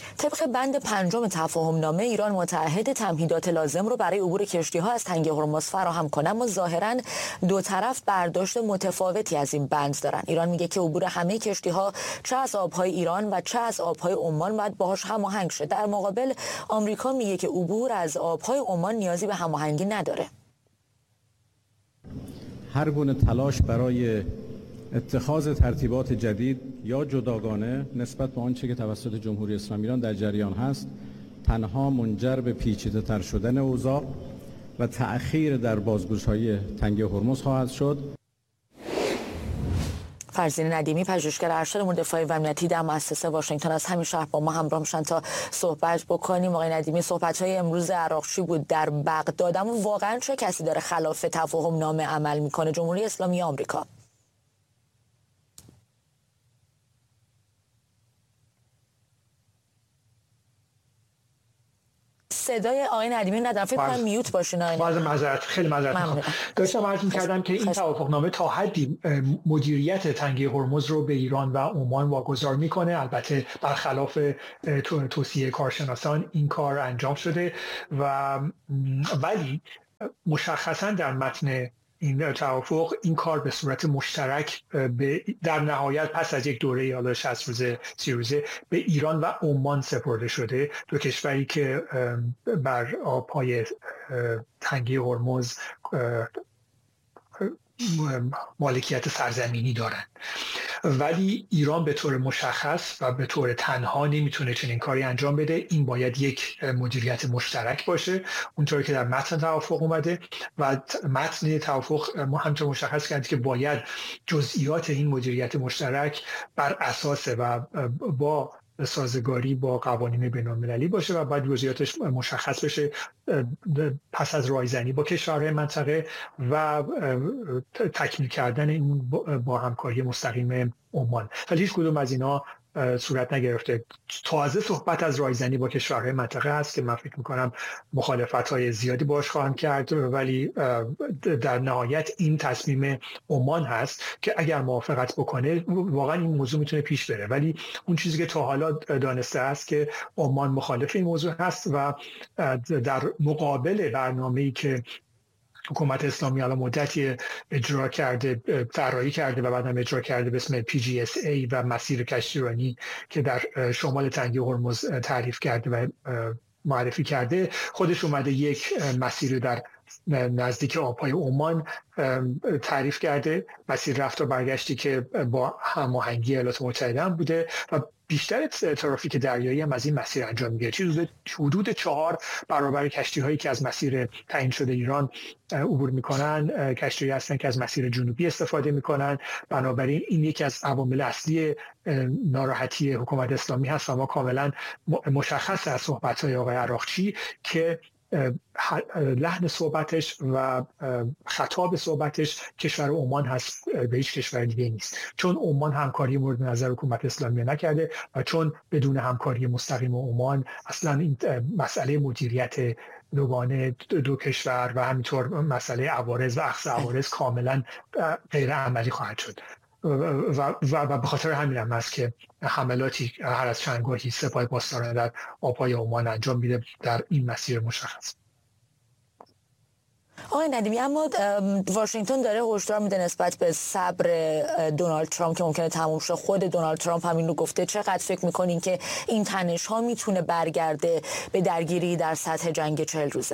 طبق بند 5 تفاهم نامه، ایران متعهد تمهیدات لازم رو برای عبور کشتی‌ها از تنگه هرمز فراهم کنه، اما ظاهراً دو طرف برداشت متفاوتی از این بند دارن. ایران میگه که عبور همه کشتی‌ها چه از آب‌های ایران و چه از آب‌های عمان باید باهاش هماهنگ شه. در مقابل آمریکا میگه که عبور از آب‌های عمان نیازی به هماهنگی نداره. هر گونه تلاش برای اتخاذ ترتیبات جدید یا جداگانه نسبت به آنچه که توسط جمهوری اسلامی ایران در جریان هست تنها منجر به پیچیده‌تر شدن اوضاع و تأخیر در بازگشایی تنگه هرمز خواهد شد. فرزین ندیمی، پژوهشگر ارشد امور دفاعی و امنیتی در مؤسسه واشنگتن از همین شهر با ما همراه میشن تا صحبت بکنیم. آقای ندیمی، صحبت‌های امروز عراقچی بود در بغداد، اما واقعا چه کسی داره خلاف تفاهم نامه عمل میکنه؟ جمهوری اسلامی یا آمریکا؟ صدای آقای ندیمی ندارم، فکر کنم میوت باشین. خیلی معذرت داشتم عرض می‌کردم که این توافقنامه تا حدی مدیریت تنگه هرمز رو به ایران و عمان واگذار میکنه. البته برخلاف توصیه کارشناسان این کار انجام شده ولی مشخصا در متن این توافق این کار به صورت مشترک در نهایت پس از یک دوره حالا 60 روزه 30 روزه به ایران و عمان سپرده شده، دو کشوری که بر آبهای تنگه هرمز مالکیت سرزمینی دارند. ولی ایران به طور مشخص و به طور تنها نمیتونه چنین کاری انجام بده. این باید یک مدیریت مشترک باشه اونطوری که در متن توافق اومده و متن توافق ما همچنان مشخص کرد که باید جزئیات این مدیریت مشترک بر اساس و با سازگاری با قوانین بین‌المللی باشه و بعد جزئیاتش مشخص بشه پس از رایزنی با کشورهای منطقه و تکمیل کردن این با همکاری مستقیم عمان. ولی هیچ کدوم از اینا صورت نگرفته. تازه صحبت از رایزنی با کشورهای منطقه هست که من فکر میکنم مخالفت‌های زیادی باش خواهم کرد، ولی در نهایت این تصمیم عمان هست که اگر موافقت بکنه واقعا این موضوع میتونه پیش بره. ولی اون چیزی که تا حالا دانسته است که عمان مخالف این موضوع هست و در مقابل برنامه‌ای که حکومت اسلامی الان مدتی اجرا کرده، طراحی کرده و بعدم اجرا کرده به اسم PGSA و مسیر کشتیرانی که در شمال تنگه هرمز تعریف کرده و معرفی کرده، خودش اومده یک مسیر در نزدیک آبهای عمان تعریف کرده، مسیر رفت و برگشتی که با هماهنگی ایالات متحده هم بوده و بیشتر ترافیک دریایی هم از این مسیر انجام میگیره. چیزی حدود 4 برابر کشتی هایی که از مسیر تعیین شده ایران عبور میکنن کشتی هستن که از مسیر جنوبی استفاده میکنن. بنابراین این یکی از عوامل اصلی ناراحتی حکومت اسلامی هست و ما کاملا مشخص از صحبت های آقای عراقچی که لحن صحبتش و خطاب صحبتش کشور عمان هست، به هیچ کشور دیگه نیست، چون عمان همکاری مورد نظر حکومت اسلامی نکرده و چون بدون همکاری مستقیم عمان اصلا این مسئله مدیریت دوگانه دو کشور و همینطور مسئله عوارض و اخذ عوارض کاملا غیر عملی خواهد شد و به خاطر همین هم هست که حملاتی هر از چندگاهی سپاه پاسداران در آبهای عمان انجام میده در این مسیر مشخص. آقای ندیمی، اما واشنگتن داره هشدار میده نسبت به صبر دونالد ترامپ که ممکنه تموم شه. خود دونالد ترامپ همین رو گفته. چقدر فکر میکنین که این تنش ها میتونه برگرده به درگیری در سطح جنگ 40 روزه؟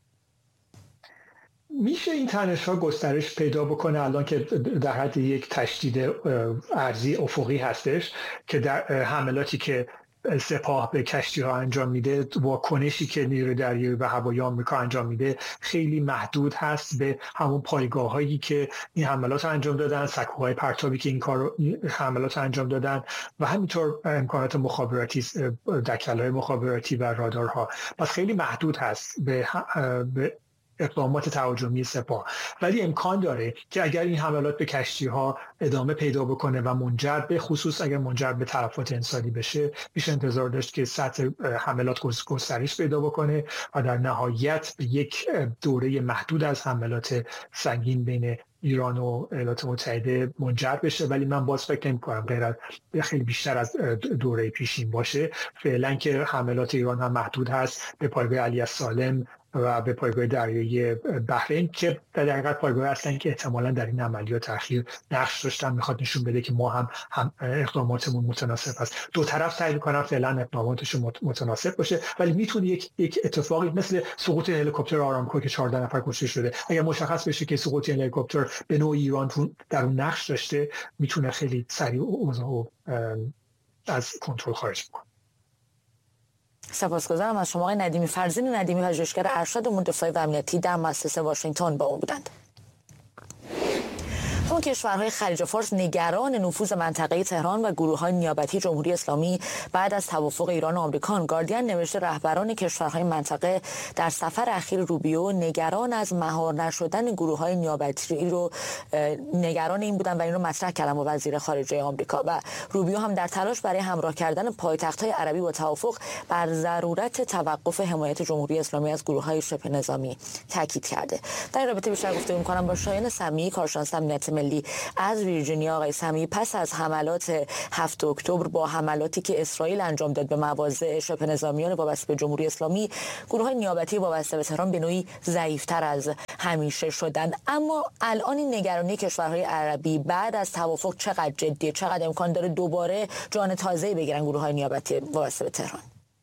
میشه این تنش ها گسترش پیدا بکنه الان که در حد یک تشدید ارضی افقی هستش که در حملاتی که سپاه به کشتی ها انجام میده، واکنشی که نیروی دریایی و هوایی آمریکا انجام میده خیلی محدود هست به همون پایگاه هایی که این حملات رو انجام دادن، سکوهای پرتابی که این حملات رو انجام دادن و همینطور امکانات مخابراتی، دکل‌های مخابراتی و رادارها. پس خیلی محدود هست به اقدامات تهاجمی سپاه، ولی امکان داره که اگر این حملات به کشتی‌ها ادامه پیدا بکنه و منجر به خصوص اگر منجر به تلفات انسانی بشه، میشه انتظار داشت که سطح حملات گسترش پیدا بکنه و در نهایت به یک دوره محدود از حملات سنگین بین ایران و ایالات متحده منجر بشه. ولی من باز فکر نمی‌کنم غیر از خیلی بیشتر از دوره پیشین باشه. فعلا که حملات ایران هم محدود هست به پایگاه علی السالم و به پایگاه دریایی بحرین که در حقیقت پایگاه هستن که احتمالاً در این عملیات اخیر نقش داشتن. میخواد نشون بده که ما هم اقداماتمون متناسب است. دو طرف سعی میکنن فعلا اقداماتشون متناسب باشه، ولی میتونه یک اتفاقی مثل سقوط هلیکوپتر آرامکو که 14 نفر کشته شده، اگر مشخص بشه که سقوط هلیکوپتر به نوعی ایران در اون نقش داشته، میتونه خیلی سریع اوضاع از کنترل خارج کنه. سپاسگزارم از شما آقای ندیمی فرزین ندیمی، پژوهشگر ارشد امور دفاعی و امنیتی در مؤسسه واشنگتن با ما بودند. اون کشورهای خلیج فارس نگران نفوذ منطقه تهران و گروه‌های نیابتی جمهوری اسلامی بعد از توافق ایران و آمریکا. گاردین نوشته رهبران کشورهای منطقه در سفر اخیر روبیو نگران از مهار نشدن گروه‌های نیابتی رو نگران این بودن و این رو مطرح کردن با وزیر خارجه آمریکا و روبیو هم در تلاش برای همراه کردن پایتخت‌های عربی با توافق بر ضرورت توقف حمایت جمهوری اسلامی از گروه‌های شبه نظامی تاکید کرده. در این رابطه بیشتر گفتگو می‌کنم با شایان سمیعی، کارشناس امنیت ملی از ویرجینیا. آقای سمیعی، پس از حملات 7 اکتبر با حملاتی که اسرائیل انجام داد به مواضع شبه نظامیان وابسته به جمهوری اسلامی، گروه‌های نیابتی وابسته به تهران به نوعی ضعیف‌تر از همیشه شدند. اما الان این نگرانی کشورهای عربی بعد از توافق چقدر جدیه؟ چقدر امکان داره دوباره جان تازه‌ای بگیرن گروه‌های نیابتی وابسته به تهران؟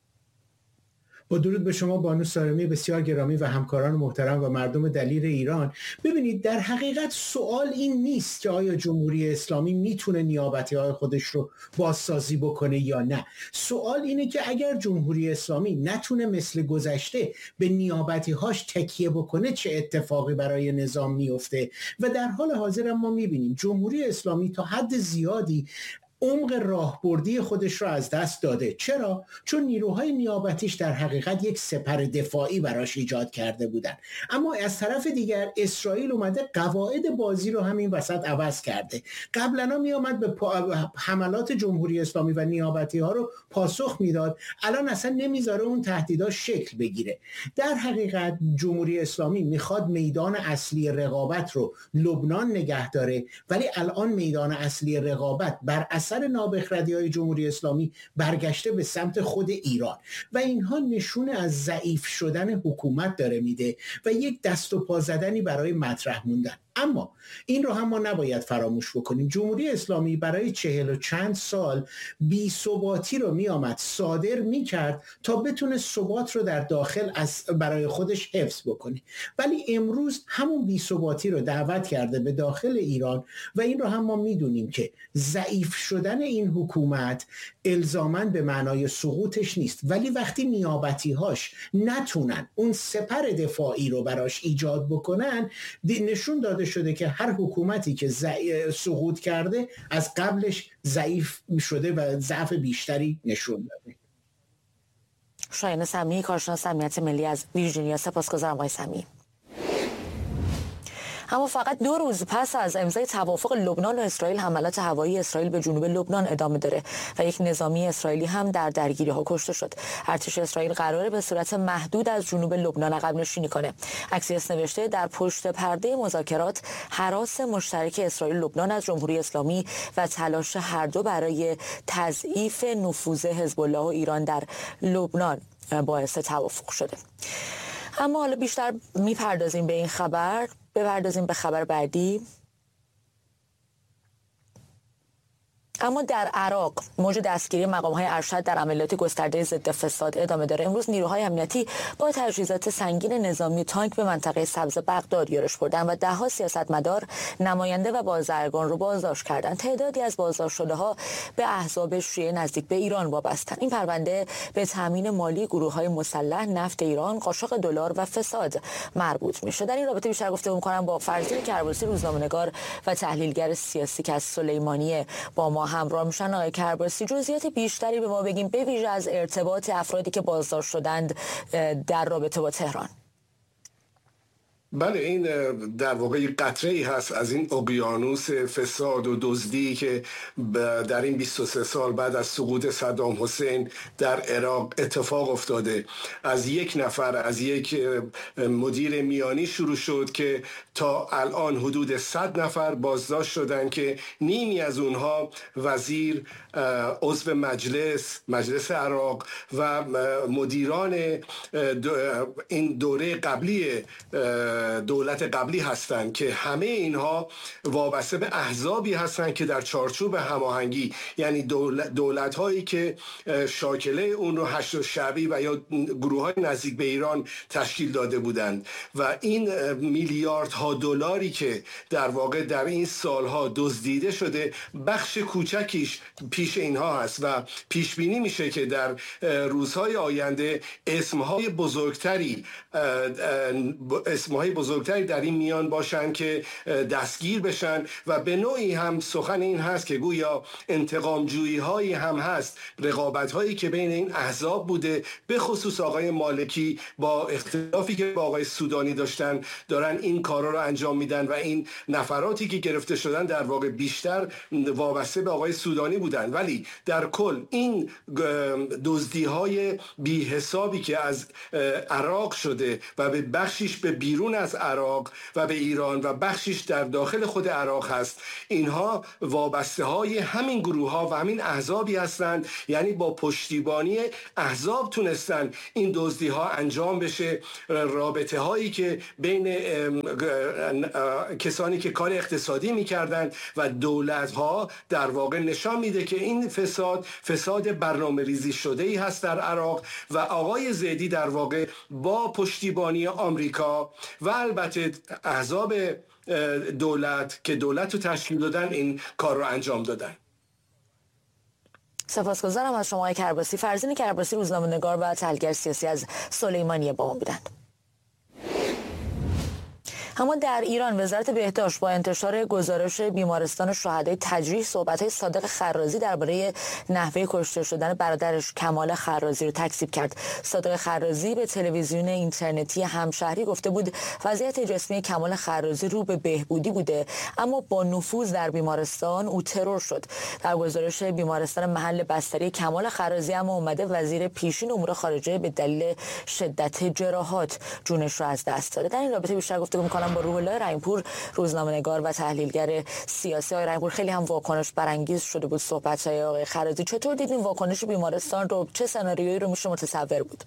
با درود به شما بانو سارمی بسیار گرامی و همکاران محترم و مردم دلیر ایران. ببینید، در حقیقت سوال این نیست که آیا جمهوری اسلامی میتونه نیابتی‌های خودش رو بازسازی بکنه یا نه. سوال اینه که اگر جمهوری اسلامی نتونه مثل گذشته به نیابتی‌هاش تکیه بکنه چه اتفاقی برای نظام میفته. و در حال حاضر ما میبینیم جمهوری اسلامی تا حد زیادی عمق راهبردی خودش را از دست داده. چرا؟ چون نیروهای نیابتیش در حقیقت یک سپر دفاعی براش ایجاد کرده بودن. اما از طرف دیگر اسرائیل اومده قواعد بازی رو همین وسط عوض کرده. قبلا می اومد به حملات جمهوری اسلامی و نیابتی ها رو پاسخ میداد، الان اصلا نمیذاره اون تهدیدها شکل بگیره. در حقیقت جمهوری اسلامی میخواد میدان اصلی رقابت رو لبنان نگه داره، ولی الان میدان اصلی رقابت بر اثر نابخردی‌های جمهوری اسلامی برگشته به سمت خود ایران و اینها نشون از ضعیف شدن حکومت داره میده و یک دست و پا زدنی برای مطرح موندن. اما این رو هم ما نباید فراموش بکنیم. جمهوری اسلامی برای 40 و چند سال بی‌ثباتی رو میآمد صادر میکرد تا بتونه ثبات رو در داخل برای خودش حفظ بکنه، ولی امروز همون بی‌ثباتی رو دعوت کرده به داخل ایران و این رو هم ما میدونیم که ضعیف شدن این حکومت الزاماً به معنای سقوطش نیست، ولی وقتی نیابتی‌هاش نتونن اون سپر دفاعی رو براش ایجاد بکنن، نشون داده شده که هر حکومتی که سقوط کرده از قبلش ضعیف شده و ضعف بیشتری نشون داده. شایان سمیعی، کارشناس امنیت ملی از ویرجینیا. سپاسگزارم آقای سمیعی. اما فقط 2 روز پس از امضای توافق لبنان و اسرائیل، حملات هوایی اسرائیل به جنوب لبنان ادامه داره و یک نظامی اسرائیلی هم در درگیری‌ها کشته شد. ارتش اسرائیل قراره به صورت محدود از جنوب لبنان عقب نشینی کنه. اکسیوس نوشته در پشت پرده مذاکرات هراس مشترک اسرائیل لبنان از جمهوری اسلامی و تلاش هر دو برای تضعیف نفوذ حزب الله و ایران در لبنان باعث توافق شده. اما حالا بیشتر میپردازیم به این خبر، بپردازیم به خبر بعدی. اما در عراق موج دستگیری مقام‌های ارشد در عملیات گسترده ضد فساد ادامه داره. امروز نیروهای امنیتی با تجهیزات سنگین نظامی و تانک به منطقه سبز بغداد یورش بردن و ده‌ها سیاستمدار، نماینده و بازرگان رو بازداشت کردند. تعدادی از بازداشت شده‌ها به احزاب شیعه نزدیک به ایران وابستند. این پرونده به تامین مالی گروه‌های مسلح، نفت ایران، قاچاق دلار و فساد مربوط میشه. در این رابطه بیشتر گفتگو می‌کنم با فرزین کرباسی، روزنامه‌نگار و تحلیلگر سیاسی که از سلیمانی با ما همراه میشن. آقای کرباسی، جزئیات بیشتری به ما بگیم، به ویژه از ارتباط افرادی که بازداشت شدند در رابطه با تهران. بله، این در واقع قطره‌ای هست از این اقیانوس فساد و دزدی که در این 23 سال بعد از سقوط صدام حسین در عراق اتفاق افتاده. از یک نفر، از یک مدیر میانی شروع شد که تا الان حدود 100 نفر بازداشت شدن که نیمی از اونها وزیر، عضو مجلس عراق و مدیران این دوره قبلی دولت قبلی هستند که همه اینها وابسته به احزابی هستند که در چارچوب هماهنگی، یعنی دولت هایی که شاکله اون رو حشد الشعبی و یا گروه های نزدیک به ایران تشکیل داده بودند و این میلیاردها دلاری که در واقع در این سالها دزدیده شده بخش کوچکیش پیش اینها هست و پیش بینی میشه که در روزهای آینده اسمهای بزرگتری در این میان باشن که دستگیر بشن و به نوعی هم سخن این هست که گویا انتقام جویی هایی هم هست، رقابت هایی که بین این احزاب بوده، به خصوص آقای مالکی با اختلافی که با آقای سودانی دارن این کارا رو انجام میدن و این نفراتی که گرفته شدن در واقع بیشتر وابسته به آقای سودانی بودن. ولی در کل این دزدی های بی حسابی که از عراق شده و به بخشیش به بیرون از عراق و به ایران و بخشیش در داخل خود عراق هست، اینها وابسته های همین گروه ها و همین احزابی هستند. یعنی با پشتیبانی احزاب تونستن این دزدی ها انجام بشه. رابطه هایی که بین کسانی که کار اقتصادی میکردن و دولت ها در واقع نشان میده که این فساد برنامه ریزی شده ای هست در عراق و آقای زیدی در واقع با پشتیبانی آمریکا و البته احزاب دولت که دولت رو تشکیل دادن این کار رو انجام دادن. سپاسگزارم از شما آقای کرباسی. فرزین کرباسی، روزنامه‌نگار و تحلیلگر سیاسی از سلیمانیه با ما بودند. اما در ایران وزارت بهداشت با انتشار گزارش بیمارستان شهدای تجریح صحبت‌های صادق خرازی درباره نحوه کشته شدن برادرش کمال خرازی رو تکذیب کرد. صادق خرازی به تلویزیون اینترنتی همشهری گفته بود وضعیت جسمی کمال خرازی رو به بهبودی بوده، اما با نفوذ در بیمارستان او ترور شد. در گزارش بیمارستان محل بستری کمال خرازی اما اومده وزیر پیشین امور خارجه به دلیل شدت جراحات جونش رو از دست داده. در این رابطه بیشتر گفتگو می‌کنم با روح الله رحیم‌پور، روزنامه‌نگار و تحلیلگر سیاسی. آقای رحیم‌پور، خیلی هم واکنش برانگیز شده بود صحبت‌های آقای خرازی. چطور دیدین واکنش بیمارستان رو؟ چه سناریویی رو میشه متصور بود؟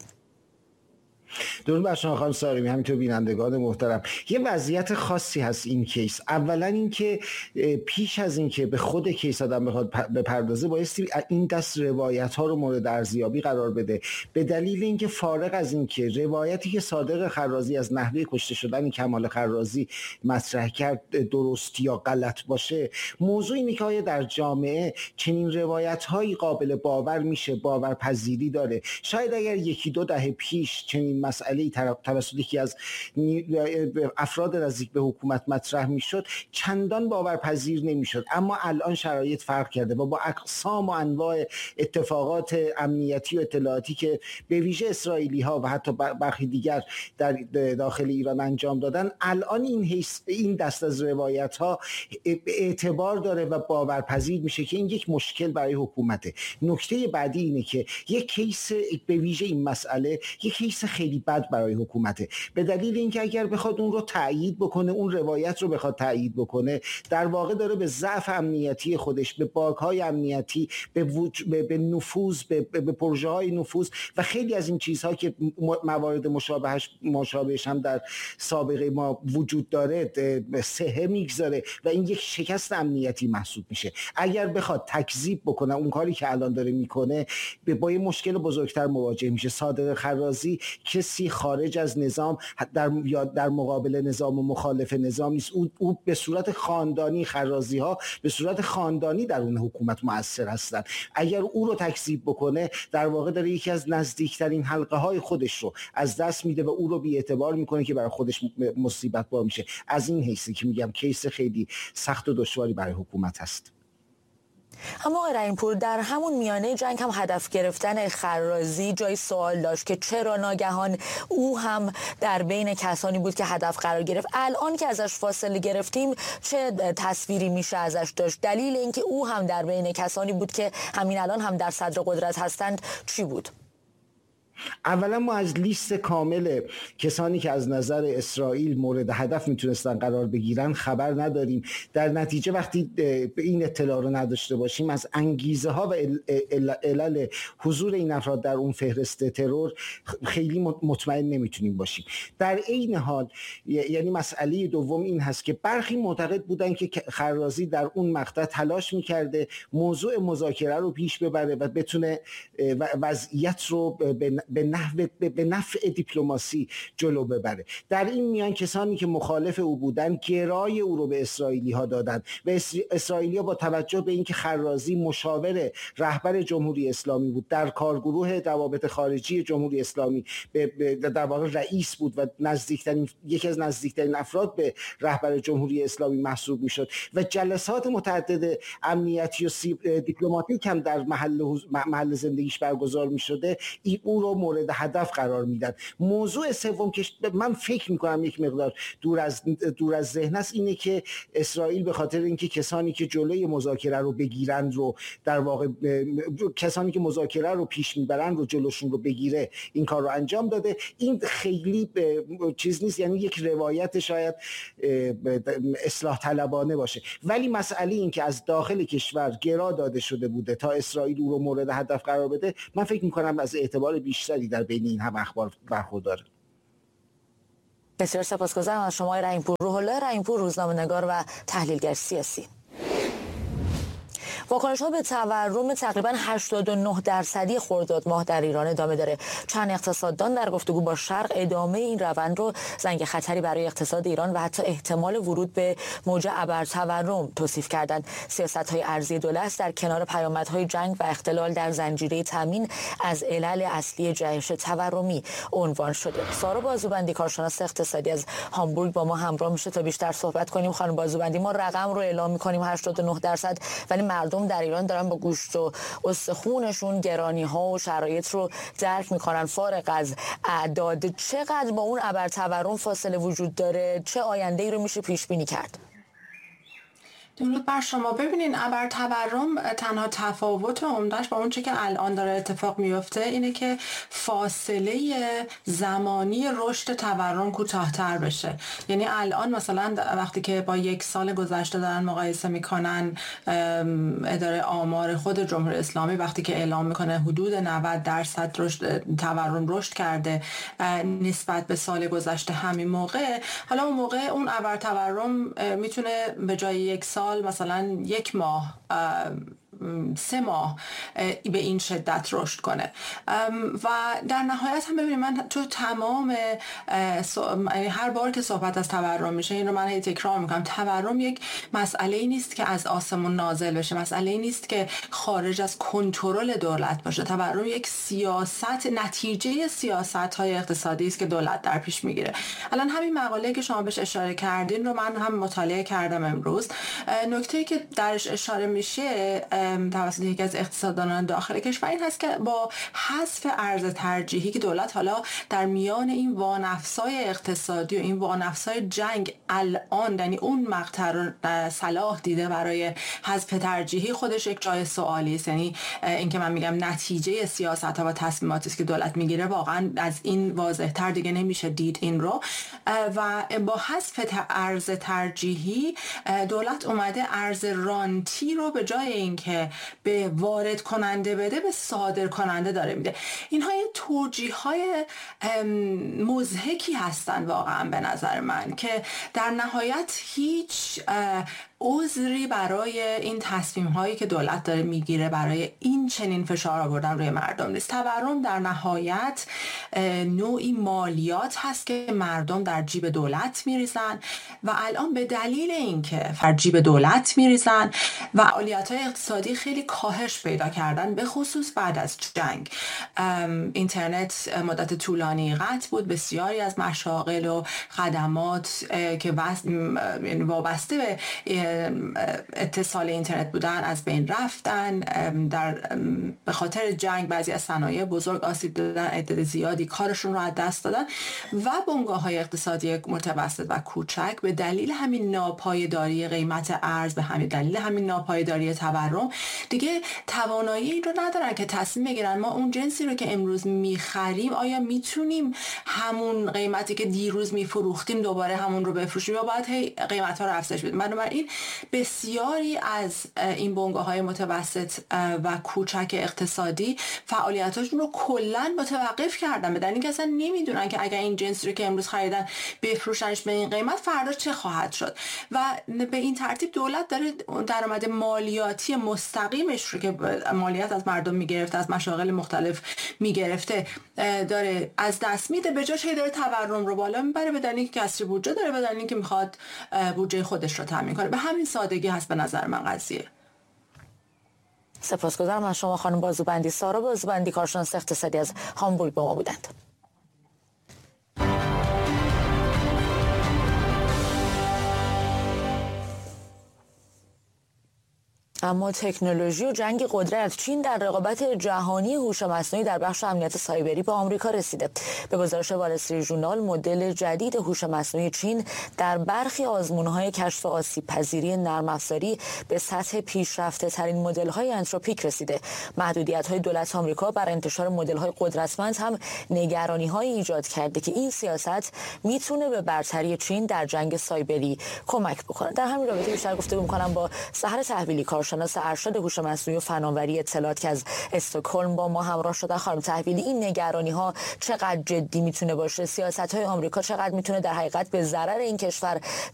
درود بر شما خانم سارمی، همینطور بینندگان محترم. یه وضعیت خاصی هست این کیس. اولا اینکه پیش از اینکه به خود کیس آدم بخواد بپردازه بایستی این دست روایت ها رو مورد ارزیابی قرار بده، به دلیل اینکه فارغ از اینکه روایتی که صادق خرازی از نحوه کشته شدن کمال خرازی مطرح کرد درست یا غلط باشه، موضوع اینه که آیا در جامعه چنین روایت هایی قابل باور میشه، باورپذیری داره. شاید اگر یکی دو دهه پیش چنین مسئله توسط یکی از افراد نزدیک به حکومت مطرح میشد چندان باورپذیر نمیشد، اما الان شرایط فرق کرده و با اقسام و انواع اتفاقات امنیتی و اطلاعاتی که به ویژه اسرائیلی ها و حتی برخی دیگر در داخل ایران انجام دادن، الان این دست از روایت ها اعتبار داره و باورپذیر میشه که این یک مشکل برای حکومته. نکته بعدی اینه که یک کیس به ویژه این مسئله یک کیس خیلی بد برای حکومته، به دلیل اینکه اگر بخواد اون رو تأیید بکنه، اون روایت رو بخواد تأیید بکنه، در واقع داره به ضعف امنیتی خودش، به باگ‌های امنیتی، به نفوذ، به پروژه‌های نفوذ و خیلی از این چیزها که موارد مشابهش هم در سابقه ما وجود داره سهه میگذاره و این یک شکست امنیتی محسوب میشه. اگر بخواد تکذیب بکنه اون کاری که الان داره میکنه، با یه مشکل بزرگتر مواجه میشه. صادق خرازی کسی خارج از نظام یا در مقابل نظام و مخالف نظام نیست. او به صورت خاندانی، خرازی ها به صورت خاندانی در اون حکومت مؤثر هستن. اگر او رو تکذیب بکنه، در واقع داره یکی از نزدیکترین حلقه های خودش رو از دست میده و او رو بی اعتبار میکنه که برای خودش مصیبت بار میشه. از این حیثی که میگم کیس خیلی سخت و دشواری برای حکومت هست. اما آقای رحیم‌پور، در همون میانه جنگ هم هدف گرفتن خرازی جای سوال داشت که چرا ناگهان او هم در بین کسانی بود که هدف قرار گرفت. الان که ازش فاصله گرفتیم چه تصویری میشه ازش داشت؟ دلیل اینکه او هم در بین کسانی بود که همین الان هم در صدر قدرت هستند چی بود؟ اولا ما از لیست کامل کسانی که از نظر اسرائیل مورد هدف میتونستن قرار بگیرن خبر نداریم. در نتیجه وقتی به این اطلاع رو نداشته باشیم از انگیزه ها و علل حضور این افراد در اون فهرست ترور خیلی مطمئن نمیتونیم باشیم. در این حال یعنی مسئله دوم این هست که برخی معتقد بودن که خرازی در اون مقطع تلاش میکرده موضوع مذاکره رو پیش ببره و بتونه وضعیت رو به نفع دیپلماسی جلو ببره. در این میان کسانی که مخالف او بودن گرای او رو به اسرائیلی ها دادن و اسرائیلی ها با توجه به اینکه خرازی مشاور رهبر جمهوری اسلامی بود، در کارگروه روابط خارجی جمهوری اسلامی در واقع رئیس بود و یکی از نزدیکترین افراد به رهبر جمهوری اسلامی محسوب میشد و جلسات متعدد امنیتی و دیپلماتیک هم در محل زندگیش برگزار میشده، او رو مورد هدف قرار میدن. موضوع سوم که من فکر میکنم یک مقدار دور از ذهن است اینه که اسرائیل به خاطر اینکه کسانی که جلوی مذاکره رو بگیرند رو در واقع کسانی که مذاکره رو پیش میبرن رو جلوشون رو بگیره این کار رو انجام داده. این خیلی چیز نیست، یعنی یک روایت شاید اصلاح طلبانه باشه، ولی مسئله این که از داخل کشور گرا داده شده بوده تا اسرائیل او رو مورد هدف قرار بده، من فکر میکنم از اعتبار بیشتری در بین این هم اخبار برخورداره. بسیار سپاسگزارم از شما رحیم‌پور. روح الله رحیم‌پور، روزنامه‌نگار و تحلیلگر سیاسی. واکنش‌ها به تورم تقریباً 89% خرداد ماه در ایران ادامه داره. چند اقتصاددان در گفتگو با شرق ادامه این روند رو زنگ خطری برای اقتصاد ایران و حتی احتمال ورود به موج ابرتورم توصیف کردند. سیاست‌های ارزی دولت در کنار پیامدهای جنگ و اختلال در زنجیره تامین از علل اصلی جهش تورمی عنوان شده. سارا بازوبندی، کارشناس اقتصادی از هامبورگ، با ما همراه میشه تا بیشتر صحبت کنیم. خانم بازوبندی، ما رقم رو اعلام می‌کنیم 89%، ولی مردم در ایران دارن با گوشت و استخونشون گرانی ها و شرایط رو درک میکنن. فارغ از اعداد، چقدر با اون ابرتورم فاصله وجود داره؟ چه آینده‌ای رو میشه پیش بینی کرد؟ درود بر شما. ببینین، ابرتورم تنها تفاوت عمده‌اش با اون چه که الان داره اتفاق میفته اینه که فاصله زمانی رشد تورم کوتاه‌تر بشه. یعنی الان مثلا وقتی که با یک سال گذشته دارن مقایسه میکنن، اداره آمار خود جمهوری اسلامی وقتی که اعلام میکنه حدود 90% تورم رشد کرده نسبت به سال گذشته همین موقع، حالا اون موقع اون ابرتورم میتونه به جای یک سال مثلا 1 ماه 3 ماه به این شدت رشد کنه. و در نهایت هم ببینید، من تو تمام هر بار که صحبت از تورم میشه این رو من تکرار میکنم، تورم یک مسئله ای نیست که از آسمون نازل بشه، مسئله ای نیست که خارج از کنترل دولت باشه. تورم یک سیاست، نتیجه سیاست‌های اقتصادی است که دولت در پیش میگیره. الان همین مقاله که شما بهش اشاره کردین رو من هم مطالعه کردم امروز. نکته‌ای که درش اشاره میشه توسط یکی از اقتصاددانان داخل کشور این هست که با حذف ارز ترجیحی که دولت حالا در میان این وانفسای اقتصادی و این وانفسای جنگ الان، یعنی اون مقطع رو صلاح دیده برای حذف ترجیحی، خودش یک جای سوالی است. یعنی این که من میگم نتیجه سیاست‌ها و تصمیماتی است که دولت میگیره، واقعا از این واضح‌تر دیگه نمیشه دید این رو. و با حذف ارز ترجیحی دولت اومده ارز رانتی رو به جای اینکه به وارد کننده بده به صادر کننده داره میده. اینها این توجیه‌های مضحکی هستن واقعا به نظر من، که در نهایت هیچ عذری برای این تصمیم هایی که دولت داره میگیره برای این چنین فشار آوردن روی مردم نیست. تورم در نهایت نوعی مالیات هست که مردم در جیب دولت میریزن و الان به دلیل اینکه در جیب دولت میریزن و فعالیت های اقتصادی خیلی کاهش پیدا کردن، به خصوص بعد از جنگ. اینترنت مدت طولانی قطع بود، بسیاری از مشاغل و خدمات که وابسته به اتصال اینترنت بودن از بین رفتن، به خاطر جنگ بعضی از صنایع بزرگ آسیب دیدن، عدد زیادی کارشون رو از دست دادن و بنگاه‌های اقتصادی متوسط و کوچک به دلیل همین ناپایداری قیمت ارز، به همین دلیل همین ناپایداری تورم دیگه توانایی این رو ندارن که تصمیم بگیرن ما اون جنسی رو که امروز میخریم آیا میتونیم همون قیمتی که دیروز میفروختیم دوباره همون رو بفروشیم یا باید هی قیمت ها رو افزایش بدیم. بنابراین بسیاری از این بنگاه‌های متوسط و کوچک اقتصادی فعالیتاشون رو کلاً متوقف کردن، بدن اینکه اصلا نمیدونن که اگر این جنسی رو که امروز خریدن بفروشنش به این قیمت فردا چه خواهد شد و به این ترتیب دولت داره درآمد مالیاتی مستقیمش رو که مالیات از مردم میگرفته، از مشاغل مختلف میگرفته، داره از دست میده، به جاش داره تورم رو بالا میبره، بدن اینکه کسری بودجه داره، بدن اینکه میخواد بودجه خودش رو تامین کنه. به همین سادگی هست به نظر من قضیه. سپاسگزارم از شما خانم بازوبندی. سارا بازوبندی، کارشناس اقتصادی از هامبورگ با ما بودند. اما تکنولوژی و جنگ قدرت، چین در رقابت جهانی هوش مصنوعی در بخش امنیت سایبری به آمریکا رسیده. به گزارش وال استریت ژورنال، مدل جدید هوش مصنوعی چین در برخی آزمون‌های کشف آسیب‌پذیری نرم افزاری به سطح پیشرفته ترین مدل‌های انتروپیک رسیده. محدودیت‌های دولت آمریکا بر انتشار مدل‌های قدرتمند هم نگرانی‌هایی ایجاد کرده که این سیاست میتونه به برتری چین در جنگ سایبری کمک بکنه. در همین رابطه بیشتر گفتگو می‌کنم با سحر تحویلی، کارشناس ارشد هوش مصنوعی و فناوری اطلاعات که از استکهلم با ما همراه شده. خانم تحویلی، این نگرانی‌ها چقدر جدی میتونه باشه؟ سیاست‌های آمریکا چقدر میتونه در حقیقت به ضرر این کشور